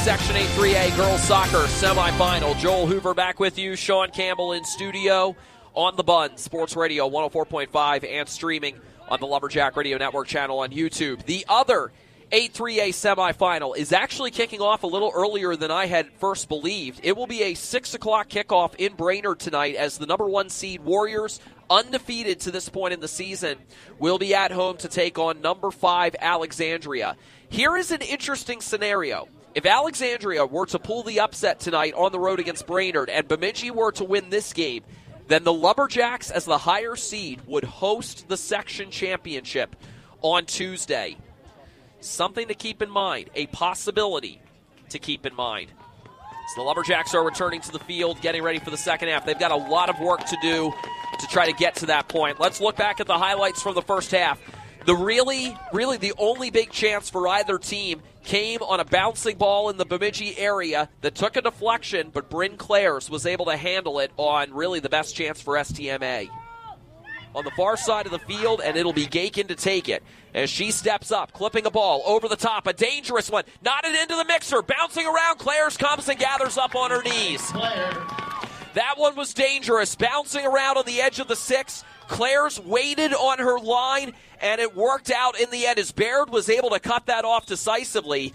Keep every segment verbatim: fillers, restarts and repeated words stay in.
Section eight three A Girls Soccer Semifinal. Joel Hoover back with you. Sean Campbell in studio on the Bun Sports Radio one oh four point five and streaming on the Lumberjack Radio Network channel on YouTube. The other eight three A semifinal is actually kicking off a little earlier than I had first believed. It will be a six o'clock kickoff in Brainerd tonight as the number one seed Warriors, undefeated to this point in the season, will be at home to take on number five Alexandria. Here is an interesting scenario. If Alexandria were to pull the upset tonight on the road against Brainerd and Bemidji were to win this game, then the Lumberjacks, as the higher seed, would host the section championship on Tuesday. Something to keep in mind, a possibility to keep in mind. So the Lumberjacks are returning to the field, getting ready for the second half. They've got a lot of work to do to try to get to that point. Let's look back at the highlights from the first half. The really, really the only big chance for either team came on a bouncing ball in the Bemidji area that took a deflection, but Bryn Clares was able to handle it on really the best chance for S T M A. On the far side of the field, and it'll be Gakin to take it. As she steps up, clipping a ball over the top, a dangerous one, knotted into the mixer, bouncing around, Clares comes and gathers up on her knees. That one was dangerous, bouncing around on the edge of the six. Clares waited on her line, and it worked out in the end as Baird was able to cut that off decisively.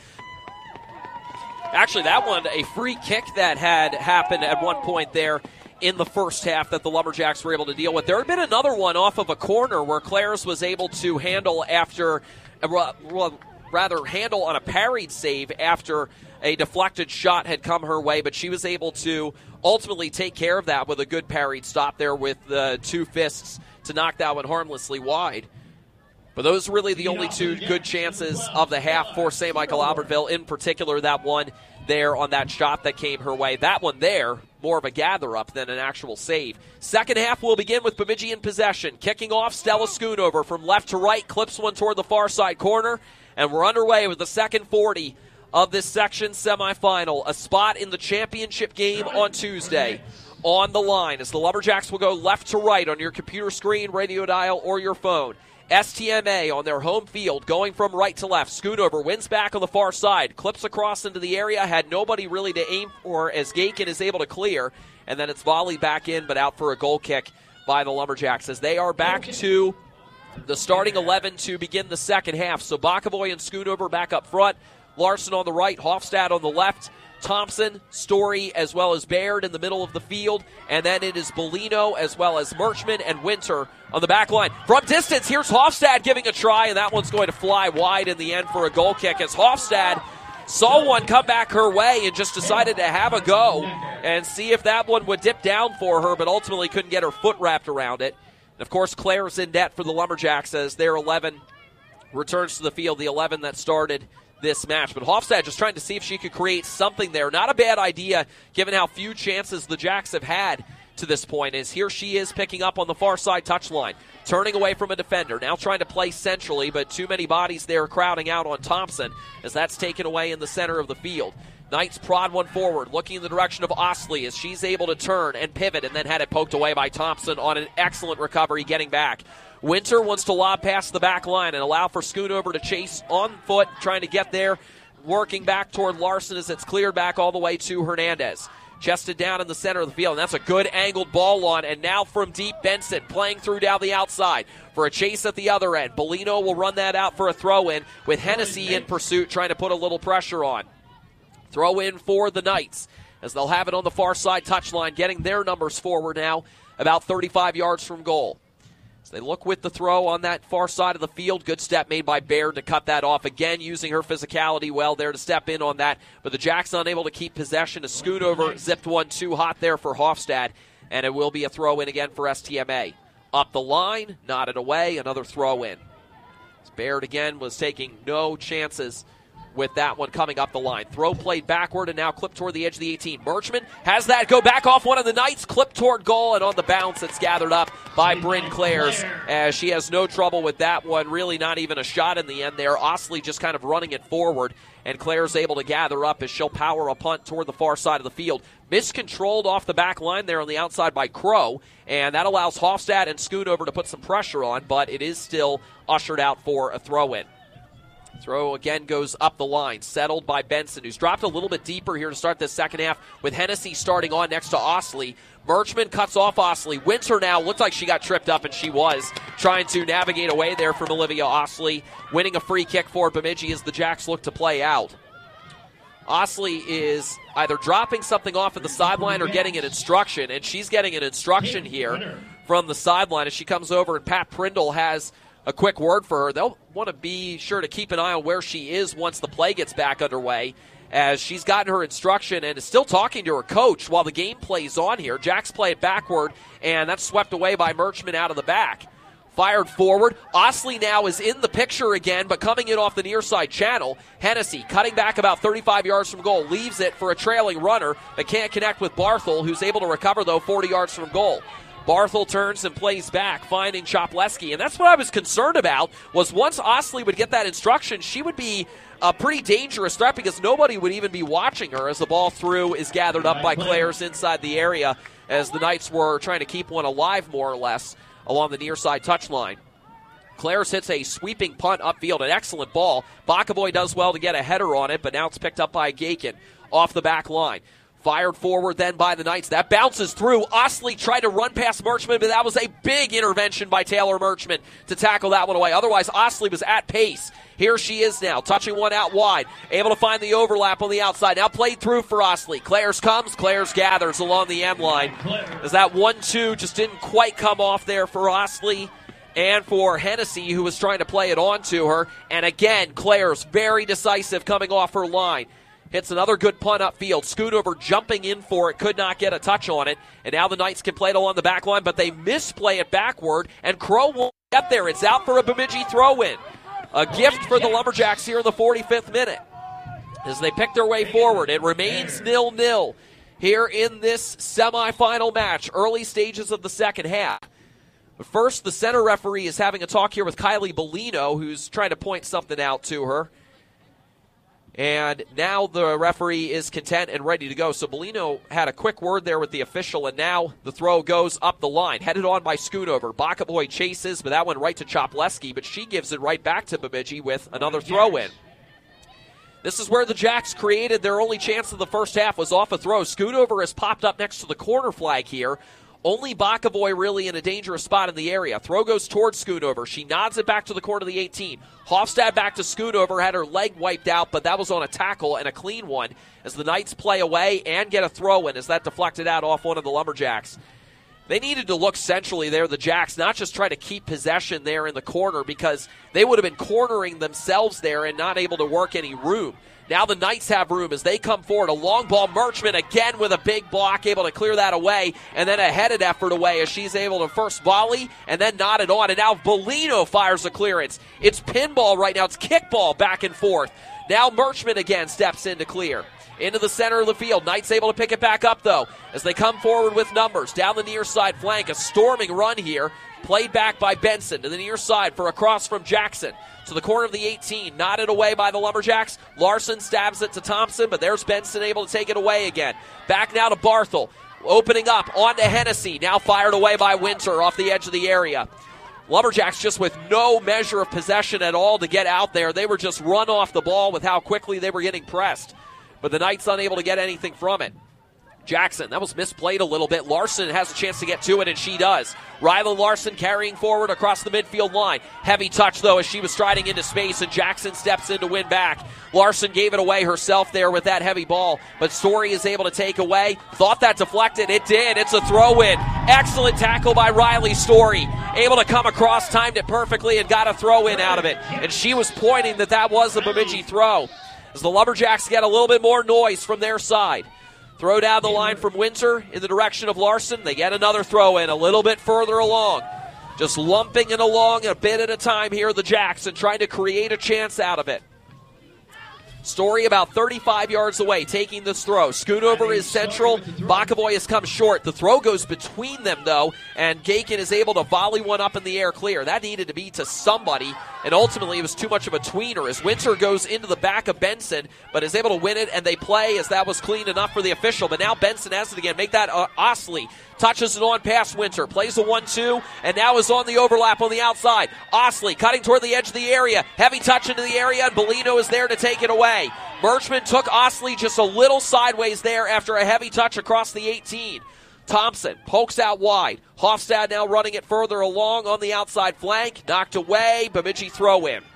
Actually, that one, a free kick that had happened at one point there in the first half that the Lumberjacks were able to deal with. There had been another one off of a corner where Clares was able to handle after, well, rather handle on a parried save after a deflected shot had come her way, but she was able to ultimately take care of that with a good parried stop there with the two fists to knock that one harmlessly wide. But those are really the only two good chances of the half for Saint Michael Albertville, in particular that one there on that shot that came her way. That one there, more of a gather-up than an actual save. Second half will begin with Bemidji in possession. Kicking off, Stella Schoonover from left to right, clips one toward the far side corner, and we're underway with the second forty of this section semifinal. A spot in the championship game on Tuesday on the line as the Lumberjacks will go left to right on your computer screen, radio dial, or your phone. S T M A on their home field going from right to left. Schoonover wins back on the far side, clips across into the area, had nobody really to aim for as Gakin is able to clear, and then it's volleyed back in but out for a goal kick by the Lumberjacks as they are back to the starting eleven to begin the second half. So Bakavoy and Schoonover back up front, Larson on the right, Hofstad on the left, Thompson, Story, as well as Baird in the middle of the field, and then it is Bellino as well as Merchman and Winter on the back line. From distance, here's Hofstad giving a try, and that one's going to fly wide in the end for a goal kick as Hofstad saw one come back her way and just decided to have a go and see if that one would dip down for her, but ultimately couldn't get her foot wrapped around it. And of course, Claire's in net for the Lumberjacks as their eleven returns to the field, the eleven that started this match. But Hofstad just trying to see if she could create something there. Not a bad idea given how few chances the Jacks have had to this point, as here she is picking up on the far side touchline, turning away from a defender, now trying to play centrally, but too many bodies there crowding out on Thompson as that's taken away in the center of the field. Knights prod one forward, looking in the direction of Ostley as she's able to turn and pivot and then had it poked away by Thompson on an excellent recovery getting back. Winter wants to lob past the back line and allow for Schoonover to chase on foot, trying to get there, working back toward Larson as it's cleared back all the way to Hernandez. Chested down in the center of the field, and that's a good angled ball on, and now from deep, Benson playing through down the outside for a chase at the other end. Bellino will run that out for a throw-in with Hennessy in pursuit, trying to put a little pressure on. Throw in for the Knights as they'll have it on the far side touchline, getting their numbers forward now about thirty-five yards from goal. As they look with the throw on that far side of the field, good step made by Baird to cut that off. Again, using her physicality well there to step in on that. But the Jacks unable to keep possession. A Schoonover zipped one too hot there for Hofstad, and it will be a throw in again for S T M A. Up the line, nodded away, another throw in. Baird again was taking no chances with that one coming up the line. Throw played backward and now clipped toward the edge of the eighteen. Merchman has that go back off one of the Knights, clipped toward goal, and on the bounce it's gathered up by Bryn Clares as she has no trouble with that one. Really not even a shot in the end there. Ostley just kind of running it forward, and Claire's able to gather up as she'll power a punt toward the far side of the field. Miscontrolled off the back line there on the outside by Crow, and that allows Hofstad and Schoonover to put some pressure on, but it is still ushered out for a throw-in. Throw again goes up the line, settled by Benson, who's dropped a little bit deeper here to start this second half, with Hennessy starting on next to Osley. Merchman cuts off Osley. Winter now looks like she got tripped up, and she was trying to navigate away there from Olivia Osley, winning a free kick for Bemidji as the Jacks look to play out. Osley is either dropping something off at the sideline or getting an instruction, and she's getting an instruction here from the sideline as she comes over, and Pat Prindle has a quick word for her. They'll want to be sure to keep an eye on where she is once the play gets back underway, as she's gotten her instruction and is still talking to her coach while the game plays on here. Jacks play it backward, and that's swept away by Merchman out of the back. Fired forward. Osley now is in the picture again, but coming in off the near side channel. Hennessy cutting back about thirty-five yards from goal, leaves it for a trailing runner, but can't connect with Barthel, who's able to recover, though, forty yards from goal. Barthel turns and plays back, finding Chopleski. And that's what I was concerned about, was once Osley would get that instruction, she would be a pretty dangerous threat because nobody would even be watching her as the ball through is gathered up by Clares inside the area as the Knights were trying to keep one alive, more or less, along the near side touchline. Clares hits a sweeping punt upfield, an excellent ball. Bakavoy does well to get a header on it, but now it's picked up by Gakin off the back line. Fired forward then by the Knights. That bounces through. Osley tried to run past Merchman, but that was a big intervention by Taylor Merchman to tackle that one away. Otherwise, Osley was at pace. Here she is now, touching one out wide. Able to find the overlap on the outside. Now played through for Osley. Clares comes. Clares gathers along the M line. As that one two just didn't quite come off there for Osley and for Hennessy, who was trying to play it on to her. And again, Clares very decisive coming off her line. Hits another good punt upfield. Schoonover jumping in for it. Could not get a touch on it. And now the Knights can play it along the back line, but they misplay it backward, and Crow won't get there. It's out for a Bemidji throw-in. A gift for the Lumberjacks here in the forty-fifth minute. As they pick their way forward, it remains nil nil here in this semifinal match. Early stages of the second half. But first, the center referee is having a talk here with Kylie Bellino, who's trying to point something out to her. And now the referee is content and ready to go. So Bellino had a quick word there with the official, and now the throw goes up the line. Headed on by Schoonover. Bakavoy chases, but that went right to Chopleski, but she gives it right back to Bemidji with another throw-in. This is where the Jacks created their only chance of the first half, was off a throw. Schoonover has popped up next to the corner flag here. Only Bakavoy really in a dangerous spot in the area. Throw goes towards Schoonover. She nods it back to the corner of the eighteen. Hofstad back to Schoonover, had her leg wiped out, but that was on a tackle and a clean one as the Knights play away and get a throw in as that deflected out off one of the Lumberjacks. They needed to look centrally there, the Jacks, not just try to keep possession there in the corner, because they would have been cornering themselves there and not able to work any room. Now the Knights have room as they come forward. A long ball, Merchman again with a big block, able to clear that away, and then a headed effort away as she's able to first volley and then knot it on. And now Bellino fires a clearance. It's pinball right now. It's kickball back and forth. Now Merchman again steps in to clear. Into the center of the field. Knights able to pick it back up, though, as they come forward with numbers. Down the near side flank, a storming run here. Played back by Benson to the near side for a cross from Jackson. To the corner of the eighteen, knotted away by the Lumberjacks. Larson stabs it to Thompson, but there's Benson able to take it away again. Back now to Barthel. Opening up onto Hennessy. Now fired away by Winter off the edge of the area. Lumberjacks just with no measure of possession at all to get out there. They were just run off the ball with how quickly they were getting pressed. But the Knights unable to get anything from it. Jackson, that was misplayed a little bit. Larson has a chance to get to it, and she does. Rylan Larson carrying forward across the midfield line. Heavy touch, though, as she was striding into space, and Jackson steps in to win back. Larson gave it away herself there with that heavy ball, but Story is able to take away. Thought that deflected. It did. It's a throw-in. Excellent tackle by Riley Story. Able to come across, timed it perfectly, and got a throw-in out of it. And she was pointing that that was a Bemidji throw. As the Lumberjacks get a little bit more noise from their side. Throw down the line from Winter in the direction of Larson. They get another throw in a little bit further along. Just lumping it along a bit at a time here, the Jacks, and trying to create a chance out of it. Story about thirty-five yards away, taking this throw. Schoonover is central. Bakavoy has come short. The throw goes between them, though, and Gakin is able to volley one up in the air clear. That needed to be to somebody, and ultimately it was too much of a tweener as Winter goes into the back of Benson, but is able to win it, and they play as that was clean enough for the official. But now Benson has it again. Make that uh, Osley. Touches it on past Winter. Plays a one two, and now is on the overlap on the outside. Osley cutting toward the edge of the area. Heavy touch into the area, and Bellino is there to take it away. Birchman took Osley just a little sideways there after a heavy touch across the eighteen. Thompson pokes out wide. Hofstad now running it further along on the outside flank. Knocked away. Bemidji throw in.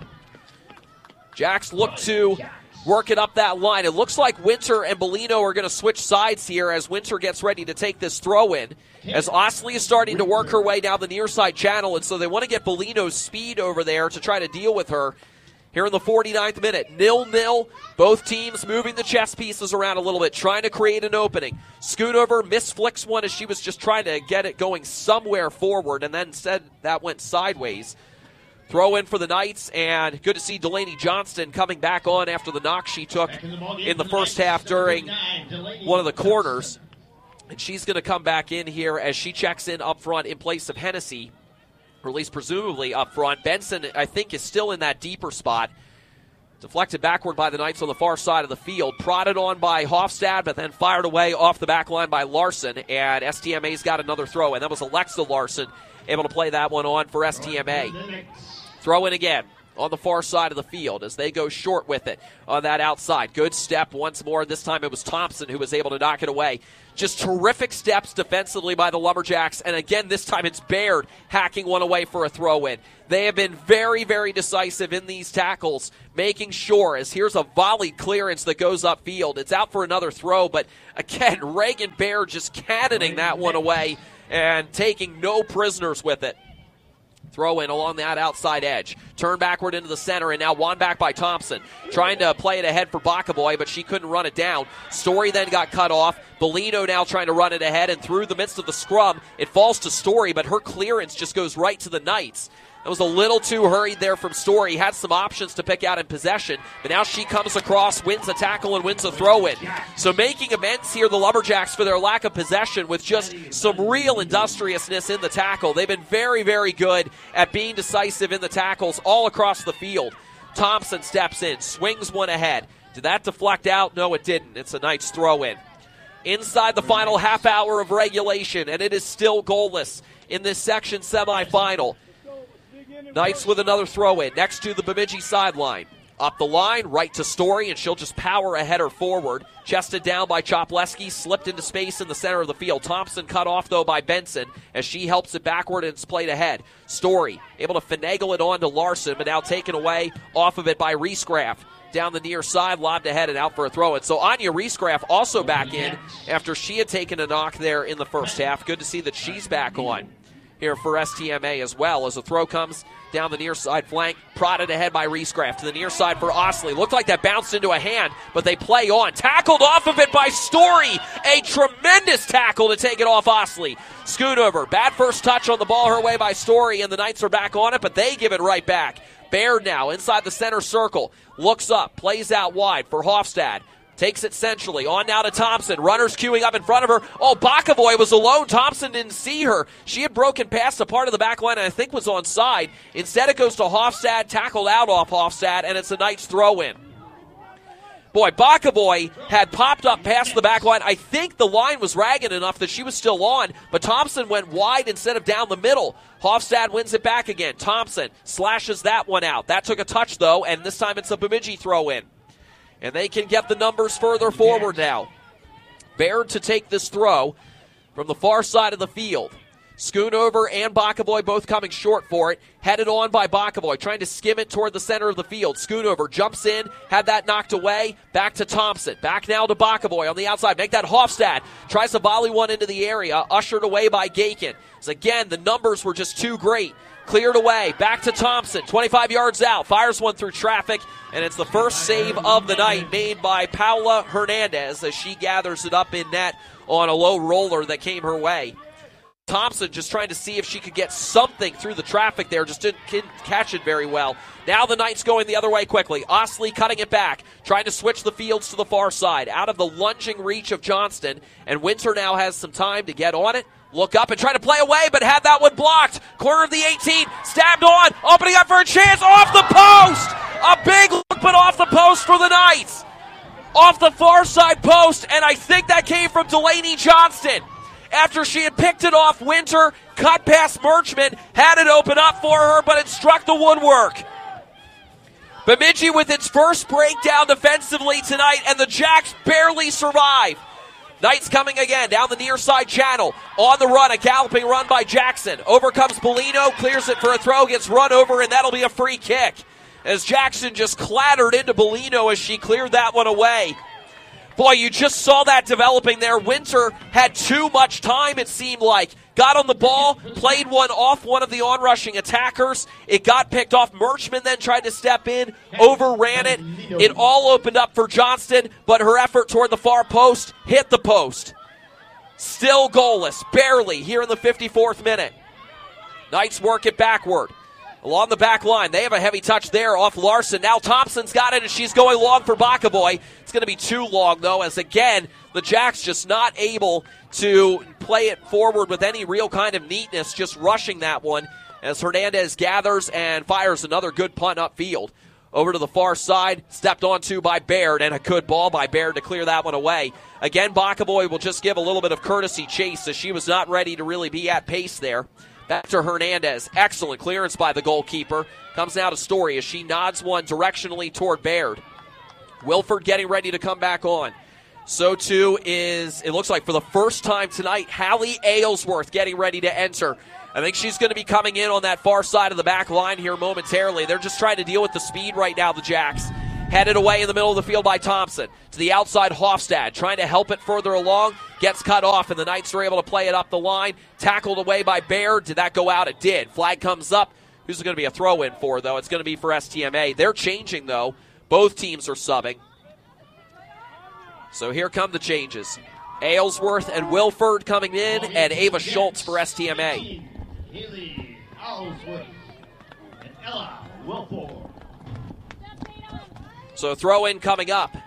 Jacks look to work it up that line. It looks like Winter and Bellino are going to switch sides here as Winter gets ready to take this throw in. As Osley is starting to work her way down the near side channel, and so they want to get Bellino's speed over there to try to deal with her. Here in the forty-ninth minute, nil-nil. Both teams moving the chess pieces around a little bit, trying to create an opening. Schoonover misflicks one as she was just trying to get it going somewhere forward, and then instead that went sideways. Throw in for the Knights, and good to see Delaney Johnston coming back on after the knock she took in the first half during one of the corners. And she's going to come back in here as she checks in up front in place of Hennessy. Or at least presumably up front. Benson, I think, is still in that deeper spot. Deflected backward by the Knights on the far side of the field. Prodded on by Hofstad, but then fired away off the back line by Larson. And S T M A's got another throw, and that was Alexa Larson able to play that one on for S T M A. Throw in again on the far side of the field as they go short with it on that outside. Good step once more. This time it was Thompson who was able to knock it away. Just terrific steps defensively by the Lumberjacks, and again, this time it's Baird hacking one away for a throw-in. They have been very, very decisive in these tackles, making sure, as here's a volleyed clearance that goes upfield. It's out for another throw, but again, Reagan Baird just cannoning that one away and taking no prisoners with it. Throw in along that outside edge. Turn backward into the center, and now won back by Thompson. Trying to play it ahead for Bakavoy, but she couldn't run it down. Story then got cut off. Bellino now trying to run it ahead, and through the midst of the scrum, it falls to Story, but her clearance just goes right to the Knights. That was a little too hurried there from Story. Had some options to pick out in possession, but now she comes across, wins a tackle, and wins a throw-in. So making amends here, the Lumberjacks, for their lack of possession with just some real industriousness in the tackle. They've been very, very good at being decisive in the tackles all across the field. Thompson steps in, swings one ahead. Did that deflect out? No, it didn't. It's a Knights throw-in. Inside the final half hour of regulation, and it is still goalless in this section semifinal. Knights with another throw-in next to the Bemidji sideline. Up the line, right to Story, and she'll just power a header forward. Chested down by Chopleski, slipped into space in the center of the field. Thompson cut off, though, by Benson as she helps it backward and it's played ahead. Story able to finagle it on to Larson, but now taken away off of it by Riesgraff. Down the near side, lobbed ahead and out for a throw-in. So Anya Riesgraff also back in after she had taken a knock there in the first half. Good to see that she's back on here for S T M A as well, as the throw comes down the near side flank, prodded ahead by Riesgraff to the near side for Osley. Looked like that bounced into a hand, but they play on. Tackled off of it by Story. A tremendous tackle to take it off Osley. Schoonover, bad first touch on the ball her way by Story, and the Knights are back on it, but they give it right back. Baird now inside the center circle, looks up, plays out wide for Hofstad. Takes it centrally. On now to Thompson. Runners queuing up in front of her. Oh, Bakavoy was alone. Thompson didn't see her. She had broken past a part of the back line and I think was onside. Instead, it goes to Hofstad, tackled out off Hofstad, and it's a Knights throw-in. Boy, Bakavoy had popped up past the back line. I think the line was ragged enough that she was still on, but Thompson went wide instead of down the middle. Hofstad wins it back again. Thompson slashes that one out. That took a touch, though, and this time it's a Bemidji throw-in. And they can get the numbers further forward now. Baird to take this throw from the far side of the field. Schoonover and Bakavoy both coming short for it. Headed on by Bakavoy, trying to skim it toward the center of the field. Schoonover jumps in, had that knocked away. Back to Thompson. Back now to Bakavoy on the outside. Make that Hofstad. Tries to volley one into the area. Ushered away by Gakin. So again, the numbers were just too great. Cleared away. Back to Thompson. twenty-five yards out. Fires one through traffic. And it's the first save of the night made by Paula Hernandez as she gathers it up in net on a low roller that came her way. Thompson just trying to see if she could get something through the traffic there. Just didn't, didn't catch it very well. Now the Knights going the other way quickly. Osley cutting it back, trying to switch the fields to the far side. Out of the lunging reach of Johnston, and Winter now has some time to get on it. Look up and try to play away, but had that one blocked. Corner of the eighteen, stabbed on, opening up for a chance, off the post! A big look, but off the post for the Knights. Off the far side post, and I think that came from Delaney Johnston. After she had picked it off, Winter cut past Merchman, had it open up for her, but it struck the woodwork. Bemidji with its first breakdown defensively tonight, and the Jacks barely survive. Knights coming again down the near side channel. On the run, a galloping run by Jackson. Over comes Bellino, clears it for a throw, gets run over, and that'll be a free kick. As Jackson just clattered into Bellino as she cleared that one away. Boy, you just saw that developing there. Winter had too much time, it seemed like. Got on the ball, played one off one of the on-rushing attackers. It got picked off. Merchman then tried to step in, overran it. It all opened up for Johnston, but her effort toward the far post hit the post. Still goalless, barely, here in the fifty-fourth minute. Knights work it backward. Along the back line, they have a heavy touch there off Larson. Now Thompson's got it, and she's going long for Bakaboy. It's going to be too long, though, as again, the Jacks just not able to play it forward with any real kind of neatness, just rushing that one as Hernandez gathers and fires another good punt upfield. Over to the far side, stepped onto by Baird, and a good ball by Baird to clear that one away. Again, Bakaboy will just give a little bit of courtesy chase as she was not ready to really be at pace there. Back to Hernandez. Excellent clearance by the goalkeeper. Comes now to Story as she nods one directionally toward Baird. Wilford getting ready to come back on. So too is, it looks like for the first time tonight, Hallie Aylesworth getting ready to enter. I think she's going to be coming in on that far side of the back line here momentarily. They're just trying to deal with the speed right now, the Jacks. Headed away in the middle of the field by Thompson. To the outside, Hofstad trying to help it further along. Gets cut off, and the Knights are able to play it up the line. Tackled away by Baird. Did that go out? It did. Flag comes up. Who's it going to be a throw-in for, though? It's going to be for S T M A. They're changing, though. Both teams are subbing. So here come the changes. Aylesworth and Wilford coming in, and Ava Schultz for S T M A. Haley Aylesworth and Ella Wilford. So throw-in coming up.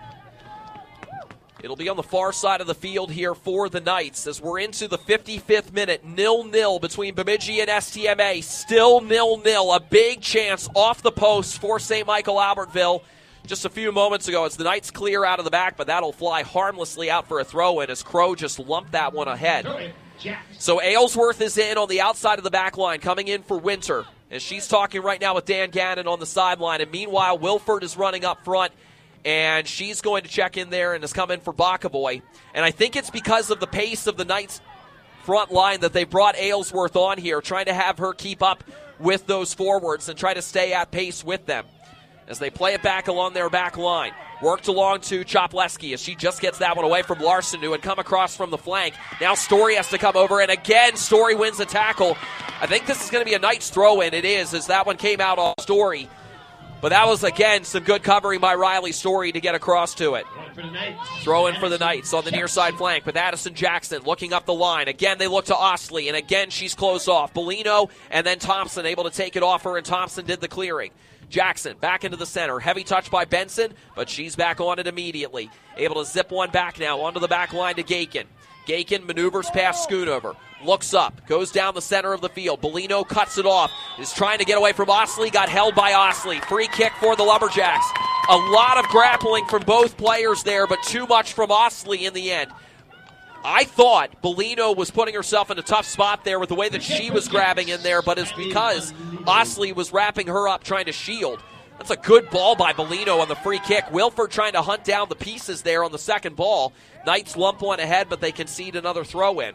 It'll be on the far side of the field here for the Knights as we're into the fifty-fifth minute. nil-nil between Bemidji and S T M A. Still nil-nil. A big chance off the post for Saint Michael Albertville just a few moments ago as the Knights clear out of the back, but that'll fly harmlessly out for a throw-in as Crow just lumped that one ahead. So Aylesworth is in on the outside of the back line, coming in for Winter. And she's talking right now with Dan Gannon on the sideline. And meanwhile, Wilford is running up front. And she's going to check in there and has come in for Bakaboy. And I think it's because of the pace of the Knights front line that they brought Aylesworth on here, trying to have her keep up with those forwards and try to stay at pace with them. As they play it back along their back line. Worked along to Chopleski as she just gets that one away from Larson, who had come across from the flank. Now Story has to come over, and again, Story wins a tackle. I think this is going to be a Knights throw-in. It is, as that one came out off Story. But that was, again, some good covering by Riley Story to get across to it. Throw in for the Knights on the near side flank with Addison Jackson looking up the line. Again, they look to Osley, and again, she's close off. Bellino and then Thompson able to take it off her, and Thompson did the clearing. Jackson back into the center. Heavy touch by Benson, but she's back on it immediately. Able to zip one back now onto the back line to Gakin. Gakin maneuvers past Schoonover. Looks up. Goes down the center of the field. Bellino cuts it off. Is trying to get away from Osley. Got held by Osley. Free kick for the Lumberjacks. A lot of grappling from both players there, but too much from Osley in the end. I thought Bellino was putting herself in a tough spot there with the way that she was grabbing in there, but it's because Osley was wrapping her up trying to shield. That's a good ball by Bellino on the free kick. Wilford trying to hunt down the pieces there on the second ball. Knights lump one ahead, but they concede another throw-in.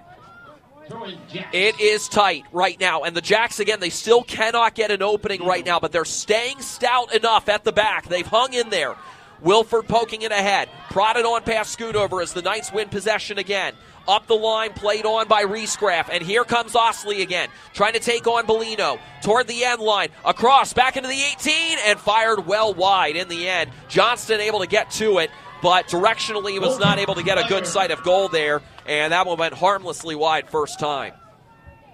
It is tight right now, and the Jacks, again, they still cannot get an opening right now, but they're staying stout enough at the back. They've hung in there. Wilford poking it ahead. Prodded on past Schoonover as the Knights win possession again. Up the line, played on by Reescraft. And here comes Osley again, trying to take on Bellino. Toward the end line. Across, back into the eighteen, and fired well wide in the end. Johnston able to get to it, but directionally was not able to get a good sight of goal there. And that one went harmlessly wide first time.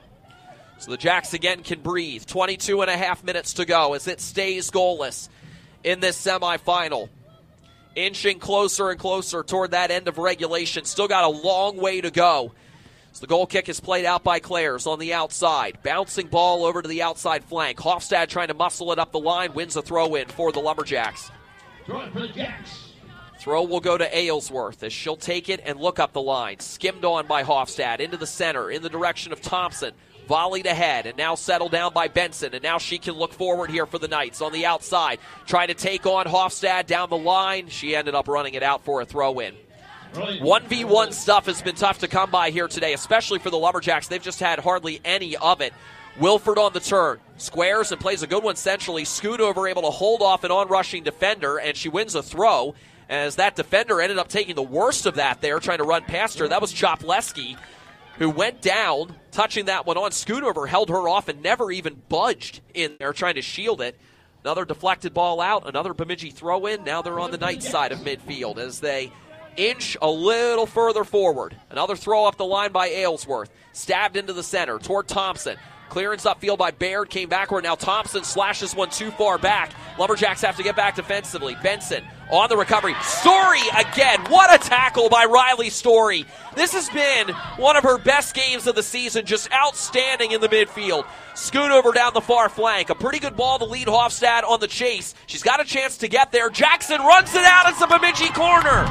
So the Jacks again can breathe. twenty-two and a half minutes to go as it stays goalless in this semifinal. Inching closer and closer toward that end of regulation. Still got a long way to go. So the goal kick is played out by Clares on the outside. Bouncing ball over to the outside flank. Hofstad trying to muscle it up the line. Wins a throw in for the Lumberjacks. Throw for the Jacks. Throw will go to Aylesworth as she'll take it and look up the line. Skimmed on by Hofstad into the center in the direction of Thompson. Volleyed ahead and now settled down by Benson. And now she can look forward here for the Knights on the outside. Trying to take on Hofstad down the line. She ended up running it out for a throw in. one v one stuff has been tough to come by here today, especially for the Lumberjacks. They've just had hardly any of it. Wilford on the turn. Squares and plays a good one centrally. Schoonover able to hold off an on-rushing defender, and she wins a throw as that defender ended up taking the worst of that there, trying to run past her. That was Chopleski, who went down, touching that one on. Schoonover held her off and never even budged in there, trying to shield it. Another deflected ball out, another Bemidji throw-in. Now they're on the Knights side of midfield as they inch a little further forward. Another throw up the line by Aylesworth. Stabbed into the center toward Thompson. Clearance upfield by Baird, came backward. Now Thompson slashes one too far back. Lumberjacks have to get back defensively. Benson on the recovery. Story again. What a tackle by Riley Story. This has been one of her best games of the season. Just outstanding in the midfield. Schoonover down the far flank. A pretty good ball to lead Hofstad on the chase. She's got a chance to get there. Jackson runs it out. It's a Bemidji corner.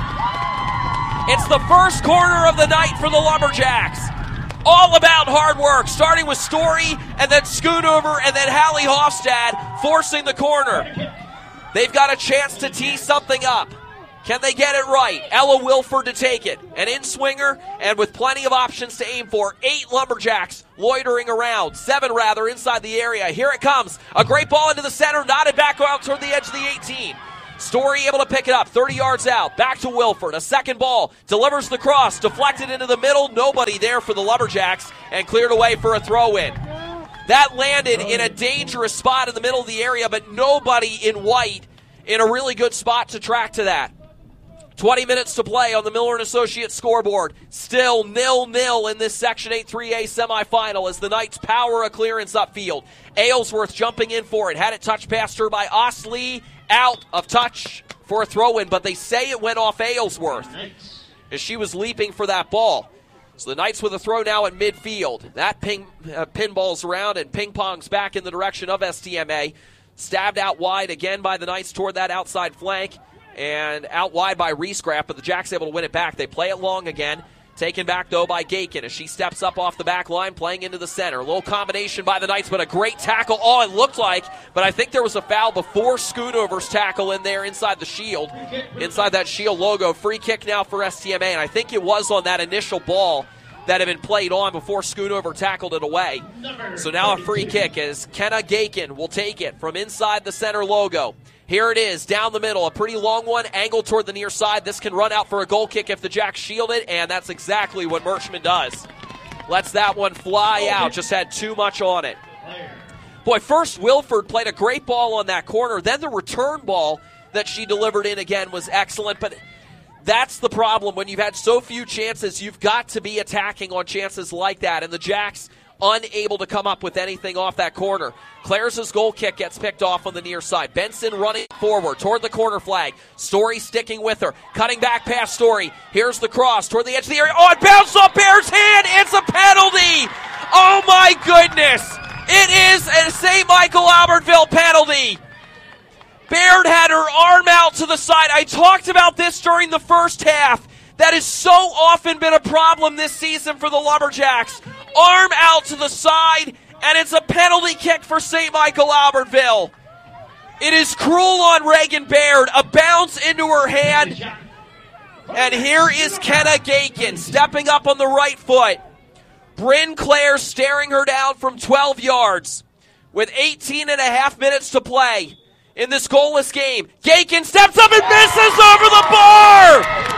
It's the first corner of the night for the Lumberjacks. All about hard work, starting with Story, and then Schoonover, and then Hallie Hofstad forcing the corner. They've got a chance to tee something up. Can they get it right? Ella Wilford to take it. An in-swinger, and with plenty of options to aim for. Eight Lumberjacks loitering around. Seven, rather, inside the area. Here it comes. A great ball into the center, knotted back out toward the edge of the eighteen. Story able to pick it up, thirty yards out, back to Wilford. A second ball, delivers the cross, deflected into the middle. Nobody there for the Lumberjacks, and cleared away for a throw-in. That landed in a dangerous spot in the middle of the area, but nobody in white in a really good spot to track to that. twenty minutes to play on the Miller and Associates scoreboard. Still nil nil in this Section eight three A semifinal as the Knights power a clearance upfield. Aylesworth jumping in for it. Had it touched past her by Ostley. Out of touch for a throw-in, but they say it went off Aylesworth as she was leaping for that ball. So the Knights with a throw now at midfield. That ping, uh, pinballs around and ping-pongs back in the direction of S T M A. Stabbed out wide again by the Knights toward that outside flank. And out wide by Reescraft, but the Jacks able to win it back. They play it long again. Taken back, though, by Gakin as she steps up off the back line, playing into the center. A little combination by the Knights, but a great tackle. Oh, it looked like, but I think there was a foul before Schoonover's tackle in there inside the shield, inside that shield logo. Free kick now for S T M A, and I think it was on that initial ball that had been played on before Schoonover tackled it away. So now a free kick as Kenna Gakin will take it from inside the center logo. Here it is, down the middle, a pretty long one, angled toward the near side. This can run out for a goal kick if the Jacks shield it, and that's exactly what Merchman does. Lets that one fly out, just had too much on it. Boy, first Wilford played a great ball on that corner, then the return ball that she delivered in again was excellent, but that's the problem. When you've had so few chances, you've got to be attacking on chances like that, and the Jacks unable to come up with anything off that corner. Clares' goal kick gets picked off on the near side. Benson running forward toward the corner flag. Story sticking with her. Cutting back past Story. Here's the cross toward the edge of the area. Oh, it bounced off Baird's hand. It's a penalty. Oh, my goodness. It is a Saint Michael Albertville penalty. Baird had her arm out to the side. I talked about this during the first half. That has so often been a problem this season for the Lumberjacks. Arm out to the side, and it's a penalty kick for Saint Michael Albertville. It is cruel on Reagan Baird. A bounce into her hand. And here is Kenna Gakin stepping up on the right foot. Bryn Clare staring her down from twelve yards with eighteen and a half minutes to play in this goalless game. Gakin steps up and misses over the bar!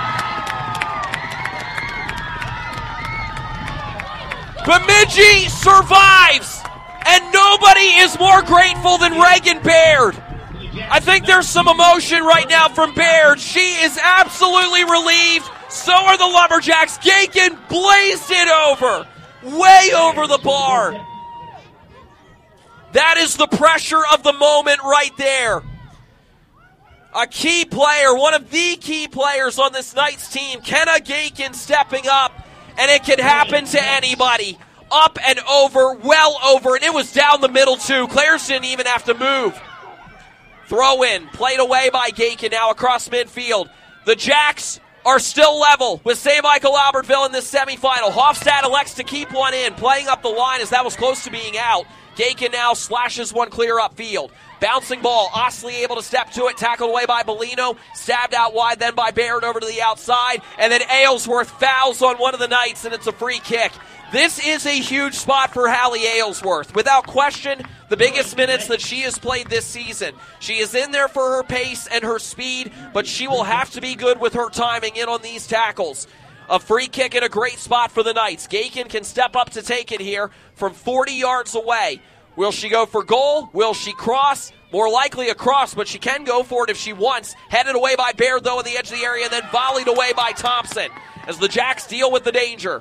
Bemidji survives, and nobody is more grateful than Reagan Baird. I think there's some emotion right now from Baird. She is absolutely relieved. So are the Lumberjacks. Gakin blazed it over, way over the bar. That is the pressure of the moment right there. A key player, one of the key players on this Knights team, Kenna Gakin stepping up, and it can happen to anybody. Up and over, well over, and it was down the middle too. Claire's didn't even have to move. Throw in, played away by Gakin now across midfield. The Jacks are still level with Saint Michael Albertville in this semifinal. Hofstad elects to keep one in, playing up the line as that was close to being out. Gakin now slashes one clear upfield. Bouncing ball, Osley able to step to it, tackled away by Bellino, stabbed out wide then by Baird over to the outside, and then Aylesworth fouls on one of the Knights, and it's a free kick. This is a huge spot for Hallie Aylesworth. Without question, the biggest minutes that she has played this season. She is in there for her pace and her speed, but she will have to be good with her timing in on these tackles. A free kick in a great spot for the Knights. Gakin can step up to take it here from forty yards away. Will she go for goal? Will she cross? More likely a cross, but she can go for it if she wants. Headed away by Baird, though, in the edge of the area, and then volleyed away by Thompson as the Jacks deal with the danger.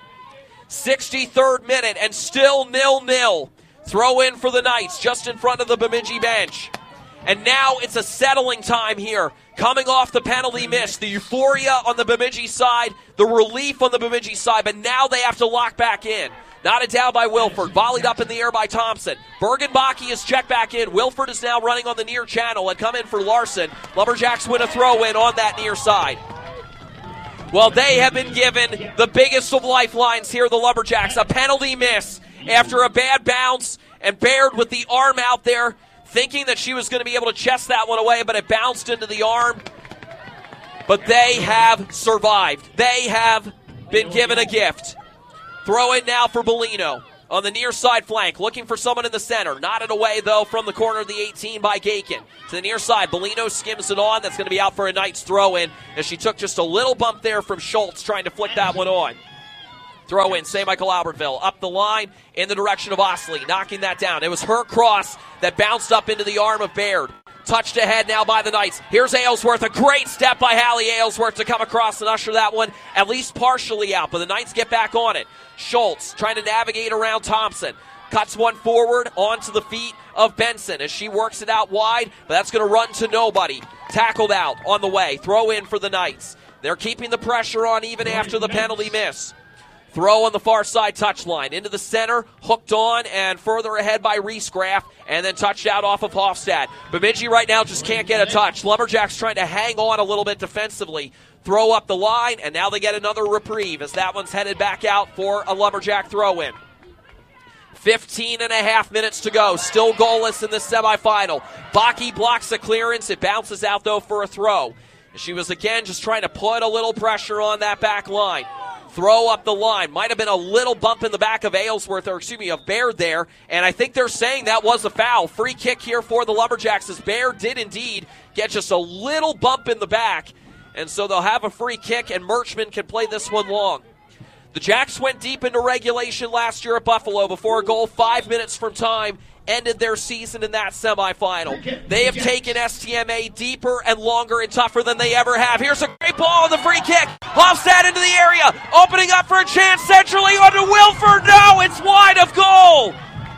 sixty-third minute, and still nil nil. Throw in for the Knights, just in front of the Bemidji bench. And now it's a settling time here. Coming off the penalty miss, the euphoria on the Bemidji side, the relief on the Bemidji side, but now they have to lock back in. Knotted down by Wilford, volleyed up in the air by Thompson. Bergenbach is checked back in. Wilford is now running on the near channel and come in for Larson. Lumberjacks win a throw in on that near side. Well, they have been given the biggest of lifelines here, the Lumberjacks. A penalty miss after a bad bounce, and Baird with the arm out there, thinking that she was going to be able to chest that one away, but it bounced into the arm. But they have survived. They have been given a gift. Throw in now for Bellino on the near side flank, looking for someone in the center. Knotted away, though, from the corner of the eighteen by Gakin. To the near side, Bellino skims it on. That's going to be out for a Knights throw in as she took just a little bump there from Schultz trying to flick that one on. Throw in, Saint Michael Albertville up the line in the direction of Osley, knocking that down. It was her cross that bounced up into the arm of Baird. Touched ahead now by the Knights. Here's Aylesworth. A great step by Hallie Aylesworth to come across and usher that one at least partially out. But the Knights get back on it. Schultz trying to navigate around Thompson. Cuts one forward onto the feet of Benson as she works it out wide. But that's going to run to nobody. Tackled out on the way. Throw in for the Knights. They're keeping the pressure on even after the penalty miss. Throw on the far side touchline. Into the center, hooked on, and further ahead by Reese Graff, and then touched out off of Hofstad. Bemidji right now just can't get a touch. Lumberjacks trying to hang on a little bit defensively. Throw up the line, and now they get another reprieve as that one's headed back out for a Lumberjack throw-in. fifteen and a half minutes to go. Still goalless in the semifinal. Baki blocks the clearance. It bounces out, though, for a throw. She was, again, just trying to put a little pressure on that back line. Throw up the line. Might have been a little bump in the back of Aylesworth, or excuse me, of Baird there, and I think they're saying that was a foul. Free kick here for the Lumberjacks as Baird did indeed get just a little bump in the back, and so they'll have a free kick, and Merchman can play this one long. The Jacks went deep into regulation last year at Buffalo before a goal five minutes from time ended their season in that semifinal. They have taken S T M A deeper and longer and tougher than they ever have. Here's a great ball on the free kick. Hofstad into the area, opening up for a chance centrally onto Wilford. No, it's wide of goal.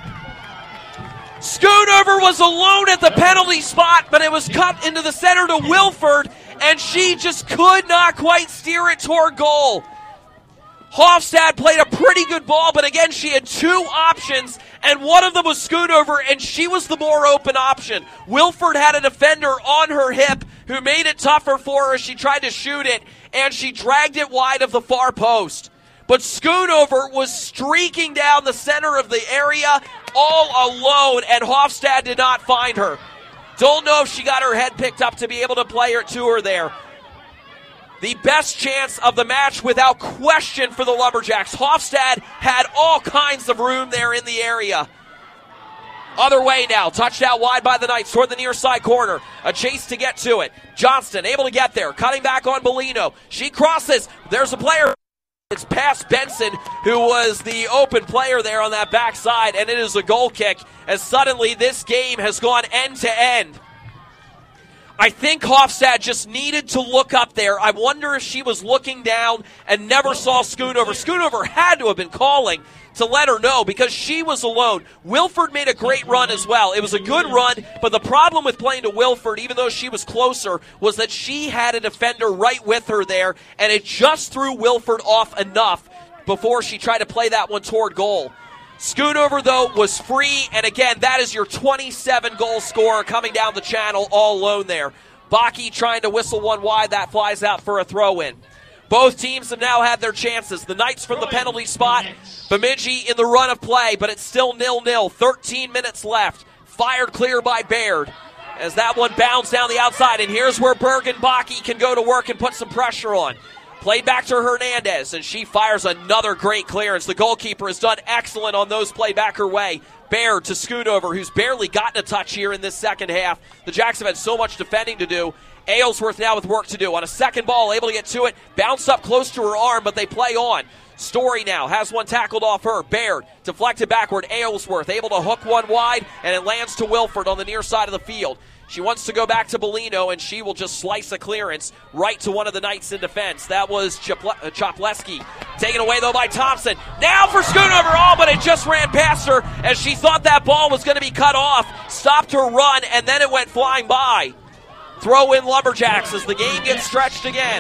Schoonover was alone at the penalty spot, but it was cut into the center to Wilford, and she just could not quite steer it toward goal. Hofstad played a pretty good ball, but again, she had two options, and one of them was Schoonover, and she was the more open option. Wilford had a defender on her hip who made it tougher for her as she tried to shoot it, and she dragged it wide of the far post. But Schoonover was streaking down the center of the area all alone, and Hofstad did not find her. Don't know if she got her head picked up to be able to play her to her there. The best chance of the match without question for the Lumberjacks. Hofstad had all kinds of room there in the area. Other way now, touched out wide by the Knights toward the near side corner. A chase to get to it. Johnston able to get there, cutting back on Bellino. She crosses. There's a player. It's past Benson, who was the open player there on that backside, and it is a goal kick as suddenly this game has gone end to end. I think Hofstad just needed to look up there. I wonder if she was looking down and never saw Schoonover. Schoonover had to have been calling to let her know because she was alone. Wilford made a great run as well. It was a good run, but the problem with playing to Wilford, even though she was closer, was that she had a defender right with her there, and it just threw Wilford off enough before she tried to play that one toward goal. Schoonover, though, was free, and again, that is your twenty-seven goal scorer coming down the channel all alone there. Baki trying to whistle one wide. That flies out for a throw-in. Both teams have now had their chances. The Knights from the penalty spot. Bemidji in the run of play, but it's still nil nil. thirteen minutes left. Fired clear by Baird as that one bounced down the outside, and here's where Bergen Baki can go to work and put some pressure on. Played back to Hernandez, and she fires another great clearance. The goalkeeper has done excellent on those played back her way. Baird to Schoonover, who's barely gotten a touch here in this second half. The Jacks have had so much defending to do. Aylesworth now with work to do. On a second ball, able to get to it. Bounced up close to her arm, but they play on. Story now has one tackled off her. Baird deflected backward. Aylesworth able to hook one wide, and it lands to Wilford on the near side of the field. She wants to go back to Bellino, and she will just slice a clearance right to one of the Knights in defense. That was Chopleski. Taken away, though, by Thompson. Now for Schoonover. Oh, but it just ran past her as she thought that ball was going to be cut off. Stopped her run, and then it went flying by. Throw in Lumberjacks as the game gets stretched again.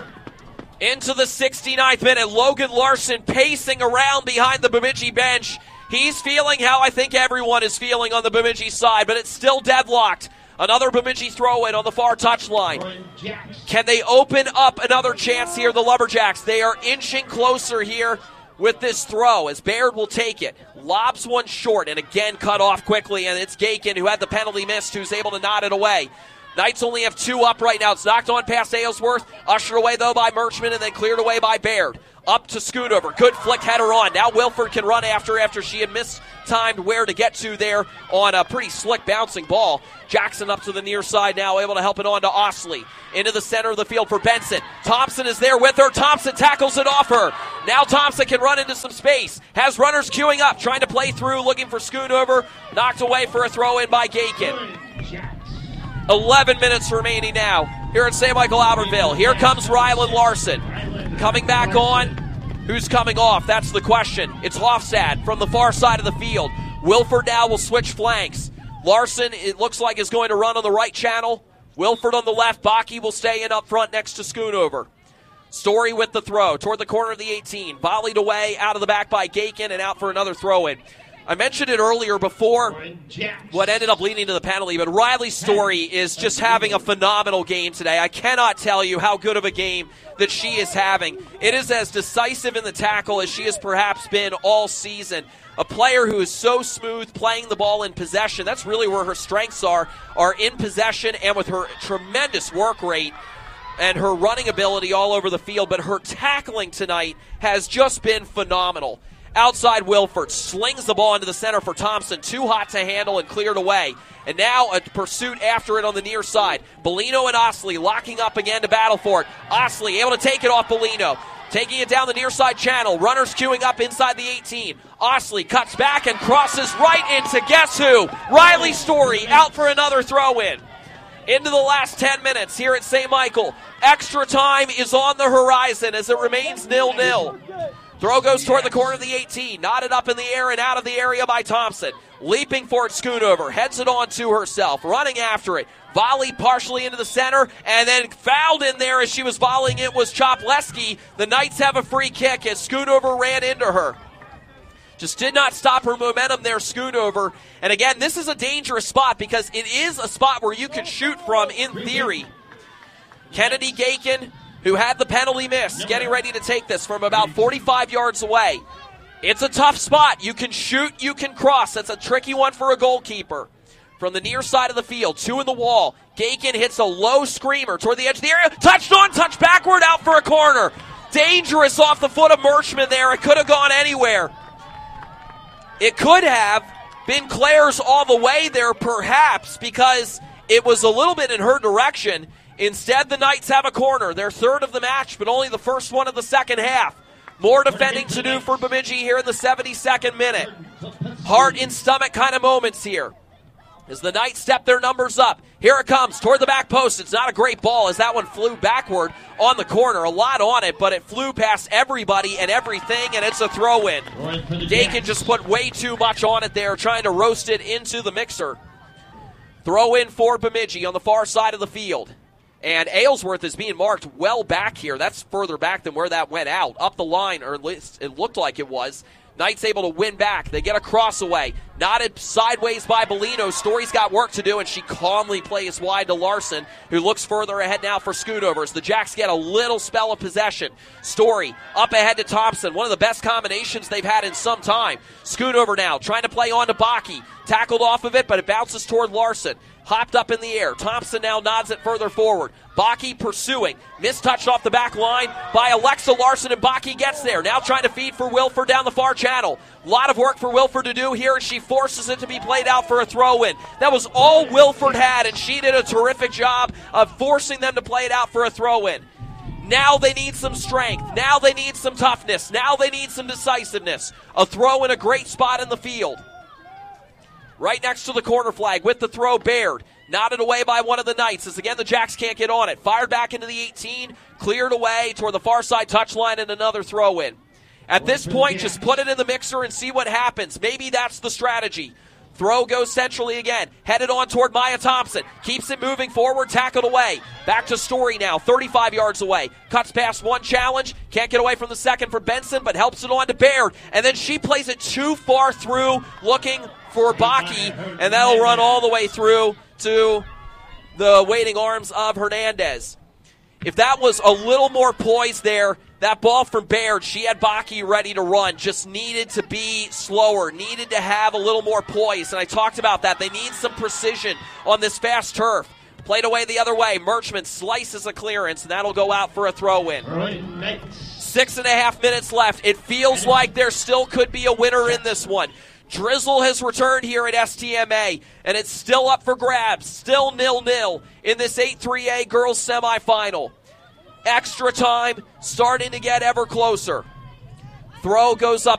Into the sixty-ninth minute, Logan Larson pacing around behind the Bemidji bench. He's feeling how I think everyone is feeling on the Bemidji side, but it's still deadlocked. Another Bemidji throw-in on the far touchline. Can they open up another chance here, the Lumberjacks? They are inching closer here with this throw as Baird will take it. Lobs one short and again cut off quickly, and it's Gakin who had the penalty missed who's able to nod it away. Knights only have two up right now. It's knocked on past Aylesworth. Ushered away, though, by Merchman and then cleared away by Baird. Up to Schoonover. Good flick header on. Now Wilford can run after after she had mistimed where to get to there on a pretty slick bouncing ball. Jackson up to the near side now, able to help it on to Osley. Into the center of the field for Benson. Thompson is there with her. Thompson tackles it off her. Now Thompson can run into some space. Has runners queuing up, trying to play through, looking for Schoonover. Knocked away for a throw-in by Gakin. eleven minutes remaining now here at Saint Michael Albertville. Here comes Rylan Larson. Coming back on. Who's coming off? That's the question. It's Hofstad from the far side of the field. Wilford now will switch flanks. Larson, it looks like, is going to run on the right channel. Wilford on the left. Baki will stay in up front next to Schoonover. Story with the throw toward the corner of the eighteen. Volleyed away out of the back by Gakin and out for another throw-in. I mentioned it earlier before what ended up leading to the penalty, but Riley Story is just having a phenomenal game today. I cannot tell you how good of a game that she is having. It is as decisive in the tackle as she has perhaps been all season. A player who is so smooth playing the ball in possession. That's really where her strengths are, are in possession and with her tremendous work rate and her running ability all over the field. But her tackling tonight has just been phenomenal. Outside Wilford slings the ball into the center for Thompson. Too hot to handle and cleared away. And now a pursuit after it on the near side. Bellino and Osley locking up again to battle for it. Osley able to take it off Bellino. Taking it down the near side channel. Runners queuing up inside the eighteen. Osley cuts back and crosses right into guess who? Riley Story out for another throw-in. Into the last ten minutes here at Saint Michael. Extra time is on the horizon as it remains nil nil. Throw goes toward the corner of the eighteen. Knotted up in the air and out of the area by Thompson. Leaping for it, Schoonover. Heads it on to herself. Running after it. Volleyed partially into the center. And then fouled in there as she was volleying it was Chopleski. The Knights have a free kick as Schoonover ran into her. Just did not stop her momentum there, Schoonover. And again, this is a dangerous spot because it is a spot where you can shoot from in theory. Kennedy Gakin, who had the penalty miss, getting ready to take this from about forty-five yards away. It's a tough spot. You can shoot, you can cross. That's a tricky one for a goalkeeper. From the near side of the field, two in the wall. Gakin hits a low screamer toward the edge of the area. Touched on, touched backward, out for a corner. Dangerous off the foot of Merchman there. It could have gone anywhere. It could have been Claire's all the way there, perhaps, because it was a little bit in her direction. Instead, the Knights have a corner. Their third of the match, but only the first one of the second half. More defending to do for Bemidji here in the seventy-second minute. Heart in stomach kind of moments here. As the Knights step their numbers up. Here it comes toward the back post. It's not a great ball as that one flew backward on the corner. A lot on it, but it flew past everybody and everything, and it's a throw-in. Dakin just put way too much on it there, trying to roast it into the mixer. Throw in for Bemidji on the far side of the field. And Aylesworth is being marked well back here. That's further back than where that went out. Up the line, or at least it looked like it was. Knight's able to win back. They get a cross away. Knotted sideways by Bellino. Story's got work to do, and she calmly plays wide to Larson, who looks further ahead now for Schoonovers. The Jacks get a little spell of possession. Story up ahead to Thompson. One of the best combinations they've had in some time. Schoonover now trying to play on to Baki. Tackled off of it, but it bounces toward Larson. Hopped up in the air. Thompson now nods it further forward. Baki pursuing. Mistouched off the back line by Alexa Larson, and Baki gets there. Now trying to feed for Wilford down the far channel. A lot of work for Wilford to do here, and she forces it to be played out for a throw-in. That was all Wilford had, and she did a terrific job of forcing them to play it out for a throw-in. Now they need some strength. Now they need some toughness. Now they need some decisiveness. A throw in a great spot in the field. Right next to the corner flag with the throw, Baird. Knotted away by one of the Knights as again the Jacks can't get on it. Fired back into the eighteen, cleared away toward the far side touchline, and another throw in. At this point, just put it in the mixer and see what happens. Maybe that's the strategy. Throw goes centrally again. Headed on toward Maya Thompson. Keeps it moving forward, tackled away. Back to Story now, thirty-five yards away. Cuts past one challenge. Can't get away from the second for Benson, but helps it on to Baird. And then she plays it too far through, looking for Baki, and that'll run all the way through to the waiting arms of Hernandez. If that was a little more poise there, that ball from Baird, she had Baki ready to run, just needed to be slower, needed to have a little more poise, and I talked about that. They need some precision on this fast turf. Played away the other way. Merchman slices a clearance, and that'll go out for a throw-in. Six and a half minutes left. It feels like there still could be a winner in this one. Drizzle has returned here at S T M A, and it's still up for grabs, still nil-nil in this eight three A girls semifinal. Extra time starting to get ever closer. Throw goes up